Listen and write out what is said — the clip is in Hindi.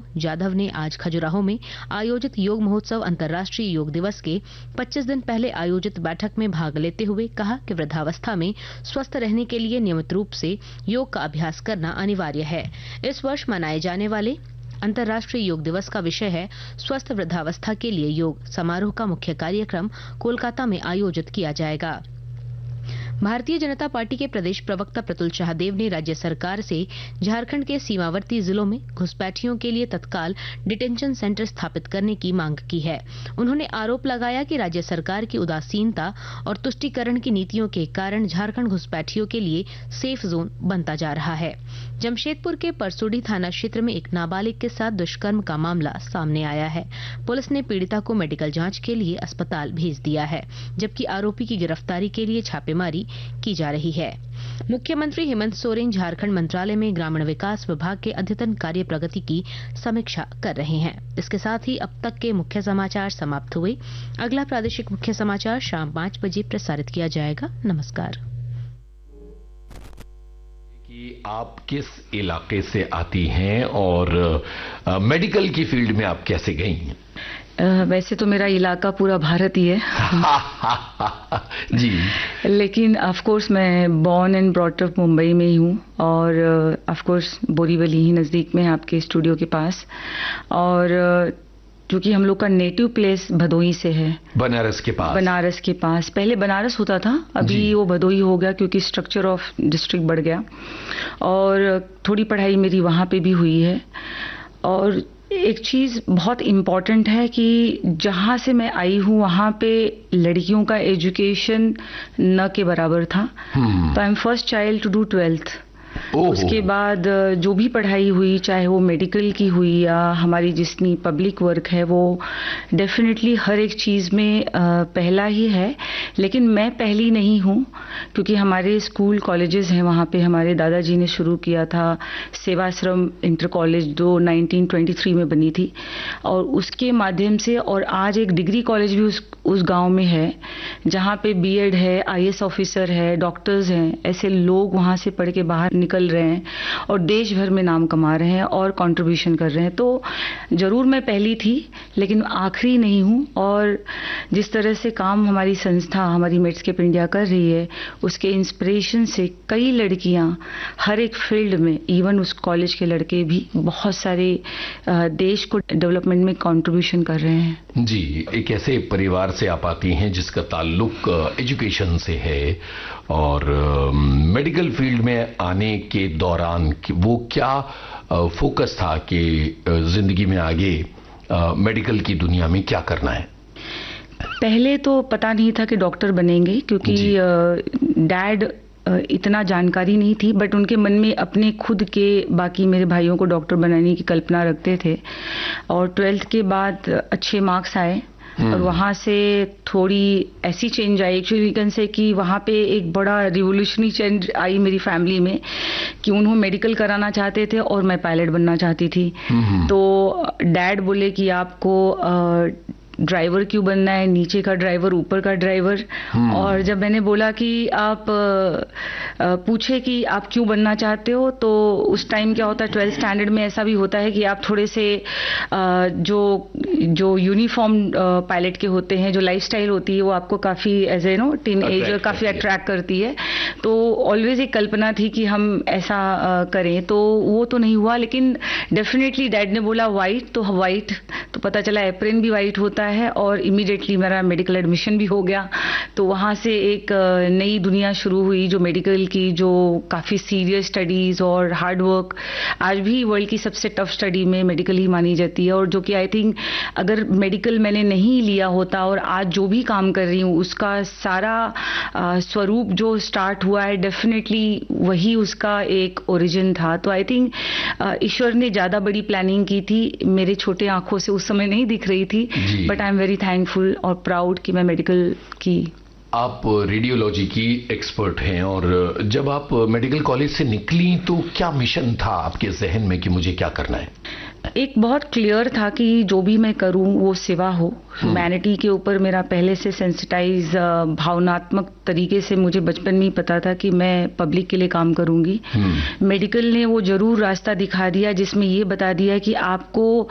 जाधव ने आज खजुराहो में आयोजित योग महोत्सव अंतर्राष्ट्रीय योग दिवस के 25 दिन पहले आयोजित बैठक में भाग लेते हुए कहा कि वृद्धावस्था में स्वस्थ रहने के लिए नियमित रूप से योग का अभ्यास करना अनिवार्य है। इस वर्ष मनाए जाने वाले अंतर्राष्ट्रीय योग दिवस का विषय है स्वस्थ वृद्धावस्था के लिए योग। समारोह का मुख्य कार्यक्रम कोलकाता में आयोजित किया जाएगा। भारतीय जनता पार्टी के प्रदेश प्रवक्ता प्रतुल शाहदेव ने राज्य सरकार से झारखंड के सीमावर्ती जिलों में घुसपैठियों के लिए तत्काल डिटेंशन सेंटर स्थापित करने की मांग की है। उन्होंने आरोप लगाया कि राज्य सरकार की उदासीनता और तुष्टीकरण की नीतियों के कारण झारखंड घुसपैठियों के लिए सेफ जोन बनता जा रहा है। जमशेदपुर के परसुडी थाना क्षेत्र में एक नाबालिग के साथ दुष्कर्म का मामला सामने आया है। पुलिस ने पीड़िता को मेडिकल जांच के लिए अस्पताल भेज दिया है, जबकि आरोपी की गिरफ्तारी के लिए छापेमारी की जा रही है। मुख्यमंत्री हेमंत सोरेन झारखंड मंत्रालय में ग्रामीण विकास विभाग के अद्यतन कार्य प्रगति की समीक्षा कर रहे हैं। इसके साथ ही अब तक के मुख्य समाचार समाप्त हुए। अगला प्रादेशिक मुख्य समाचार शाम 5 बजे प्रसारित किया जाएगा। नमस्कार। कि आप किस इलाके से आती हैं और मेडिकल की फील्ड में आप कैसे गई हैं? वैसे तो मेरा इलाका पूरा भारत ही है जी, लेकिन ऑफ कोर्स मैं born and brought up Mumbai में ही हूँ और ऑफ कोर्स बोरीवली ही नज़दीक में है आपके स्टूडियो के पास। और क्योंकि हम लोग का नेटिव प्लेस भदोही से है, बनारस के पास। पहले बनारस होता था, अभी वो भदोही हो गया क्योंकि स्ट्रक्चर ऑफ डिस्ट्रिक्ट बढ़ गया और थोड़ी पढ़ाई मेरी वहाँ पे भी हुई है। और एक चीज़ बहुत इम्पॉर्टेंट है कि जहाँ से मैं आई हूँ वहाँ पे लड़कियों का एजुकेशन न के बराबर था। तो I am first child to do 12th। उसके बाद जो भी पढ़ाई हुई, चाहे वो मेडिकल की हुई या हमारी जितनी पब्लिक वर्क है, वो डेफिनेटली हर एक चीज़ में पहला ही है। लेकिन मैं पहली नहीं हूँ क्योंकि हमारे स्कूल कॉलेजेस हैं वहाँ पे। हमारे दादाजी ने शुरू किया था सेवाश्रम इंटर कॉलेज, जो 1923 में बनी थी, और उसके माध्यम से और आज एक डिग्री कॉलेज भी उस गांव में है जहाँ पे बीएड है, आईएएस ऑफिसर है, डॉक्टर्स हैं। ऐसे लोग वहाँ से पढ़ के बाहर निकल रहे हैं और देश भर में नाम कमा रहे हैं और कंट्रीब्यूशन कर रहे हैं। तो जरूर मैं पहली थी लेकिन आखिरी नहीं हूँ। और जिस तरह से काम हमारी संस्था, हमारी मेडस्केप इंडिया कर रही है, उसके इंस्पिरेशन से कई लड़कियां हर एक फील्ड में, इवन उस कॉलेज के लड़के भी बहुत सारे देश को डेवलपमेंट में कंट्रीब्यूशन कर रहे हैं। जी, एक ऐसे परिवार से आप आती हैं जिसका ताल्लुक एजुकेशन से है और मेडिकल फील्ड में आने के दौरान वो क्या फोकस था कि जिंदगी में आगे मेडिकल की दुनिया में क्या करना है? पहले तो पता नहीं था कि डॉक्टर बनेंगे क्योंकि डैड इतना जानकारी नहीं थी, बट उनके मन में अपने खुद के बाकी मेरे भाइयों को डॉक्टर बनाने की कल्पना रखते थे। और 12th के बाद अच्छे मार्क्स आए और वहाँ से थोड़ी ऐसी change I, actually can say कि वहाँ पे एक बड़ा रिवोल्यूशनरी चेंज आई मेरी फैमिली में कि उन्होंने मेडिकल कराना चाहते थे और मैं पायलट बनना चाहती थी। तो डैड बोले कि आपको ड्राइवर क्यों बनना है, नीचे का ड्राइवर ऊपर का ड्राइवर। और जब मैंने बोला कि आप पूछे कि आप क्यों बनना चाहते हो, तो उस टाइम क्या होता है 12th स्टैंडर्ड में ऐसा भी होता है कि आप थोड़े से जो यूनिफॉर्म पायलट के होते हैं, जो लाइफस्टाइल होती है वो आपको काफ़ी एज ए टीन एजर काफ़ी अट्रैक्ट करती है। तो ऑलवेज एक कल्पना थी कि हम ऐसा करें, तो वो तो नहीं हुआ। लेकिन डेफिनेटली डैड ने बोला वाइट, तो वाइट तो पता चला एप्रिन भी वाइट होता है और इमीडिएटली मेरा मेडिकल एडमिशन भी हो गया। तो वहाँ से एक नई दुनिया शुरू हुई जो मेडिकल की, जो काफ़ी सीरियस स्टडीज़ और हार्ड वर्क, आज भी वर्ल्ड की सबसे टफ स्टडी में मेडिकल ही मानी जाती है। और जो कि आई थिंक अगर मेडिकल मैंने नहीं लिया होता और आज जो भी काम कर रही हूँ उसका सारा स्वरूप जो स्टार्ट हुआ है, डेफिनेटली वही उसका एक ओरिजिन था। तो आई थिंक ईश्वर ने ज़्यादा बड़ी प्लानिंग की थी, मेरे छोटे आंखों से उस समय नहीं दिख रही थी, but I am very thankful और प्राउड कि मैं मेडिकल की। आप रेडियोलॉजी की एक्सपर्ट हैं और जब आप मेडिकल कॉलेज से निकली तो क्या मिशन था आपके जहन में कि मुझे क्या करना है? एक बहुत क्लियर था कि जो भी मैं करूं वो सेवा हो। ह्यूमैनिटी के ऊपर मेरा पहले से सेंसिटाइज भावनात्मक तरीके से मुझे बचपन में ही पता था कि मैं पब्लिक के लिए काम करूंगी। मेडिकल ने वो जरूर रास्ता दिखा दिया जिसमें ये बता दिया कि आपको